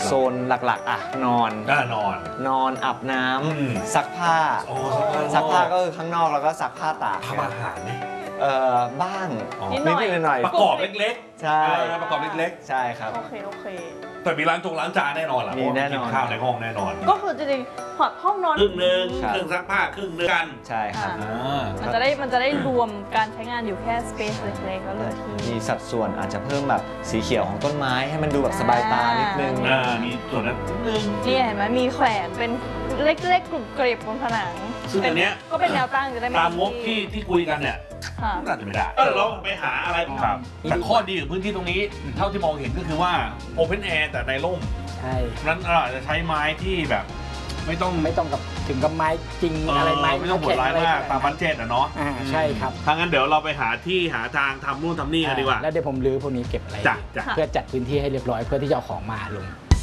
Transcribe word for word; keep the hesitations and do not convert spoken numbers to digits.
โซนหลักๆอ่ะนอนน่านอนนอนอาบน้ำซักผ้าโอ้ซักผ้าก็คือข้างนอกแล้วก็ซักผ้าตากทำอาหารไหมเอ่อบ้างนิดหนิน่ดอยหน่อยประกอบเล็กใช่ๆประกอบเล็กใช่ครับโอเคโอเคๆ แต่มีร้านจงร้านจานแน่นอนแหละมีแน่นอนกินข้าวในห้องแน่นอนก็คือจริงๆพอห้องนอนครึ่งหนึ่งครับครึ่งซักผ้าครึ่งหนึงกันใช่ครับอ่าอ่ามันจะได้มันจะได้รวมการใช้งานอยู่แค่สเปซเล็กๆแล้วเหลือที่มีสัดส่วนอาจจะเพิ่มแบบสีเขียวของต้นไม้ให้มันดูแบบสบายตานิดนึงอ่ามีส่วนนั้นนิดนึงนี่เห็นไหมมีแขวนเป็นเล็กๆกรุบกริบบนผนังซึ่งอันเนี้ยก็เป็นแนวตั้งจะได้ไม่ตามงบที่ที่คุยกันเนี่ยค่ะน่าจะไม่ได้เออเราไปหาอะไรครับแต่ข้อดีของพื้นที่ตรงนี้ เท่าที่มองเห็นก็คือว่า Open Air แต่ในร่มใช่นั้นเราอาจจะใช้ไม้ที่แบบ ไม่ต้องไม่ต้องกับถึงกับไม้จริงเอออะไรไม้ไม่ต้องโหดร้ายมากตามบัตเจ็ตอ่ะเนาะอ่าใช่ครับถ้างั้นเดี๋ยวเราไปหาที่หาทางทำนู่นทำนี่กันดีกว่าแล้วเดี๋ยวผมรื้อพวกนี้เก็บอะไรจ้ะจ้ะเพื่อจัดพื้นที่ให้เรียบร้อยเพื่อที่จะเอาของมาลง